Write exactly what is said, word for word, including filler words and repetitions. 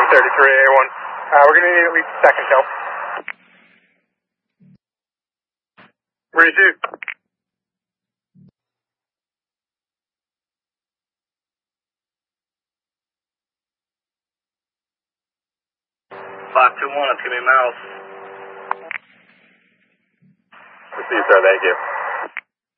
thirty-three A one. Uh, we're going to need at least a second help. Receive. five two one, it's going to be Mouse. Received, sir. Thank you.